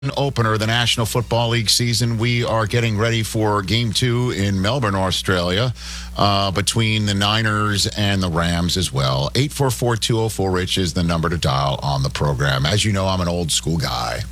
Opener of the National Football League season. We are getting ready for Game 2 in Melbourne, Australia, between the Niners and the Rams as well. 844-204-RICH is the number to dial on the program. As you know, I'm an old school guy.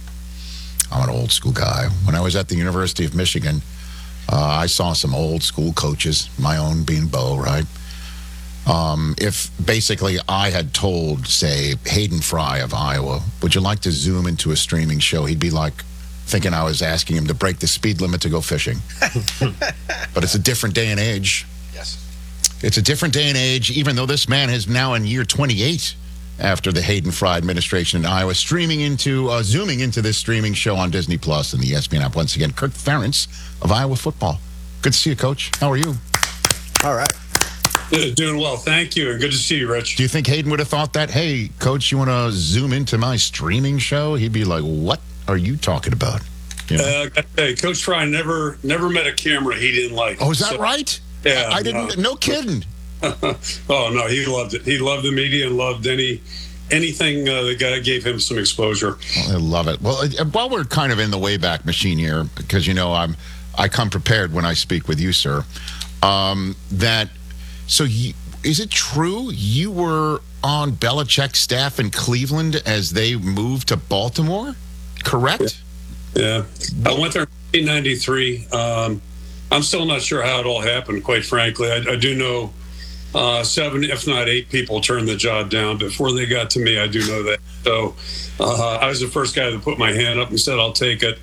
When I was at the University of Michigan, I saw some old school coaches, my own being Bo, right? If basically I had told, say, Hayden Fry of Iowa, would you like to zoom into a streaming show? He'd be like thinking I was asking him to break the speed limit to go fishing. But it's a different day and age. Yes. It's a different day and age, even though this man is now in year 28 after the Hayden Fry administration in Iowa, zooming into this streaming show on Disney Plus and the ESPN app. Once again, Kirk Ferentz of Iowa football. Good to see you, Coach. How are you? All right. Doing well, thank you, and good to see you, Rich. Do you think Hayden would have thought that, hey, Coach, you want to zoom into my streaming show? He'd be like, what are you talking about? You know? Hey, Coach Fry never met a camera he didn't like. Oh, is that right? Yeah. I didn't, no kidding. Oh, no, he loved it. He loved the media and loved anything that gave him some exposure. I love it. Well, while we're kind of in the Wayback Machine here, because, you know, I come prepared when I speak with you, sir, So is it true you were on Belichick's staff in Cleveland as they moved to Baltimore? Correct? Yeah. I went there in 1993. I'm still not sure how it all happened, quite frankly. I do know 7, if not 8 people turned the job down before they got to me. I do know that. So I was the first guy that put my hand up and said, I'll take it.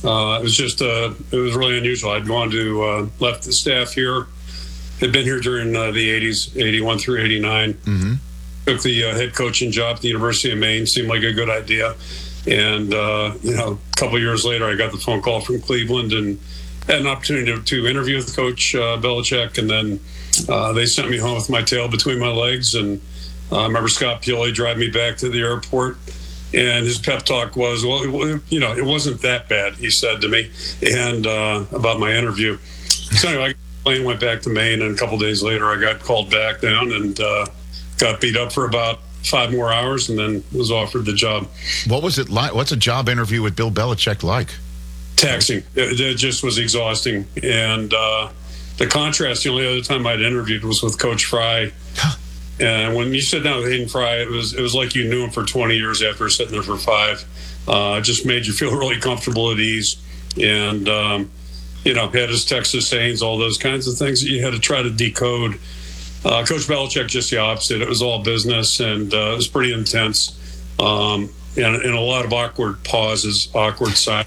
It was really unusual. I'd gone to, left the staff here. Had been here during the 80s, 81 through 89. Mm-hmm. Took the head coaching job at the University of Maine. Seemed like a good idea. And, a couple of years later, I got the phone call from Cleveland and had an opportunity to interview with Coach Belichick. And then they sent me home with my tail between my legs. And I remember Scott Pioli driving me back to the airport. And his pep talk was, well, it wasn't that bad, he said to me, and about my interview. So anyway, plane went back to Maine, and a couple days later I got called back down and got beat up for about 5 more hours and then was offered the job. What was it like? What's a job interview with Bill Belichick like? Taxing. It just was exhausting. And the contrast, the only other time I'd interviewed was with Coach Fry. And when you sit down with Hayden Fry, it was like you knew him for 20 years after sitting there for 5. It just made you feel really comfortable at ease. And had his Texas sayings, all those kinds of things that you had to try to decode. Coach Belichick, just the opposite. It was all business, and it was pretty intense. And a lot of awkward pauses, awkward silence.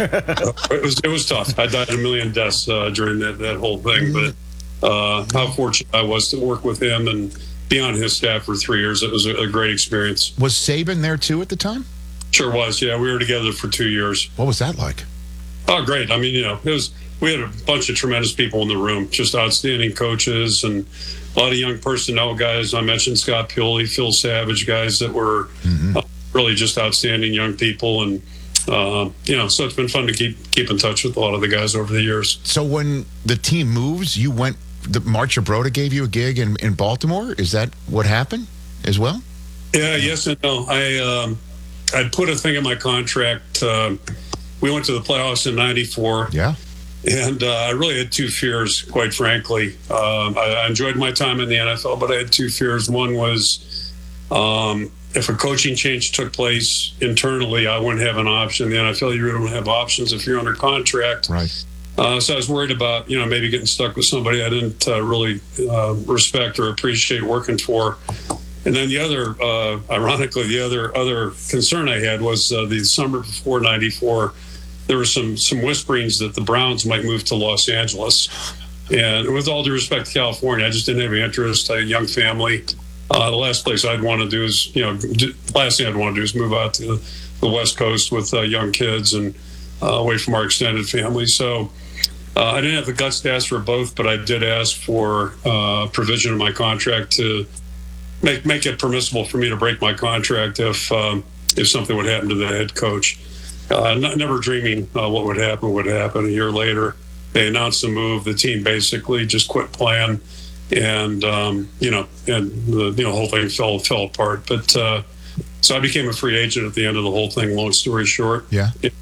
It was tough. I died a million deaths during that whole thing. But how fortunate I was to work with him and be on his staff for 3 years. It was a great experience. Was Saban there, too, at the time? Sure was, yeah. We were together for 2 years. What was that like? Oh, great. I mean, we had a bunch of tremendous people in the room, just outstanding coaches and a lot of young personnel guys. I mentioned Scott Pioli, Phil Savage, guys that were really just outstanding young people. And, so it's been fun to keep in touch with a lot of the guys over the years. So when the team moves, you went, Marcia Broda gave you a gig in Baltimore? Is that what happened as well? Yeah, yes and no. I'd put a thing in my contract. We went to the playoffs in 94. Yeah. And I really had 2 fears, quite frankly. I enjoyed my time in the NFL, but I had 2 fears. One was if a coaching change took place internally, I wouldn't have an option. In the NFL, you really don't have options if you're under contract. Right. So I was worried about, maybe getting stuck with somebody I didn't really respect or appreciate working for. And then the other, ironically, the other concern I had was the summer before 94. There were some whisperings that the Browns might move to Los Angeles. And with all due respect to California, I just didn't have any interest. I had a young family. The last place I'd want to do is, last thing I'd want to do is move out to the West Coast with young kids and away from our extended family. So I didn't have the guts to ask for both, but I did ask for provision in my contract to make it permissible for me to break my contract if something would happen to the head coach. Never dreaming what would happen. A year later, they announced the move. The team basically just quit playing, and the whole thing fell apart. But So I became a free agent at the end of the whole thing, long story short. Yeah.